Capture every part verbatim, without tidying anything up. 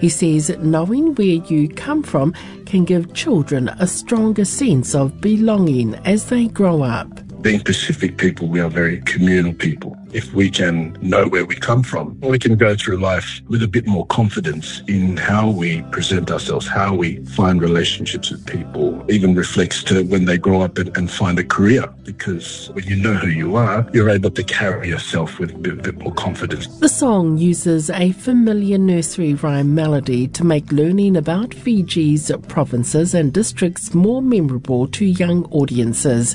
He says knowing where you come from can give children a stronger sense of belonging as they grow up. Being Pacific people, we are very communal people. If we can know where we come from, we can go through life with a bit more confidence in how we present ourselves, how we find relationships with people, even reflects to when they grow up and, and find a career. Because when you know who you are, you're able to carry yourself with a bit, a bit more confidence. The song uses a familiar nursery rhyme melody to make learning about Fiji's provinces and districts more memorable to young audiences.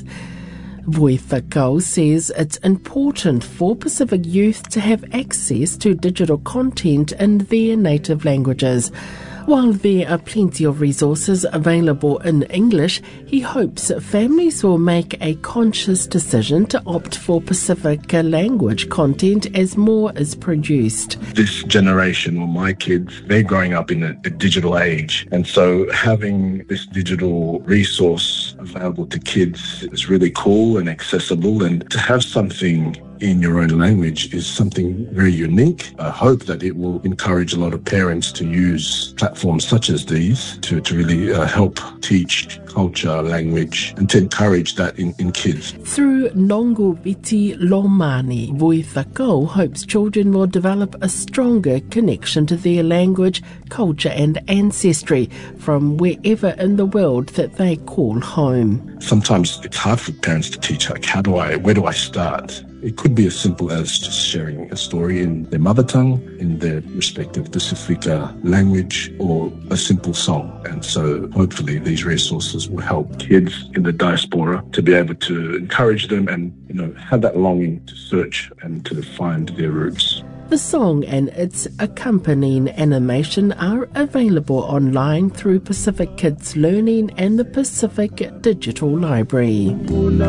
Voiwhakau says it's important for Pacific youth to have access to digital content in their native languages. While there are plenty of resources available in English, he hopes families will make a conscious decision to opt for Pacific language content as more is produced. This generation, or my kids, they're growing up in a, a digital age. And so having this digital resource available to kids is really cool and accessible. And to have something in your own language is something very unique. I hope that it will encourage a lot of parents to use platforms such as these to, to really uh, help teach culture, language, and to encourage that in, in kids. Through Nongo Viti Lomani, Voiwhakau hopes children will develop a stronger connection to their language, culture and ancestry from wherever in the world that they call home. Sometimes it's hard for parents to teach, like, how do I, where do I start? It could be as simple as just sharing a story in their mother tongue, in their respective Pasifika language, or a simple song. And so hopefully these resources will help kids in the diaspora to be able to encourage them and, you know, have that longing to search and to find their roots. The song and its accompanying animation are available online through Pacific Kids Learning and the Pacific Digital Library.